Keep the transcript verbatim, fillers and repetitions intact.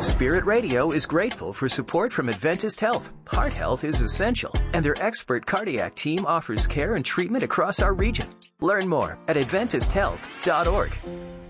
Spirit Radio is grateful for support from Adventist Health. Heart health is essential, and their expert cardiac team offers care and treatment across our region. Learn more at adventist health dot org.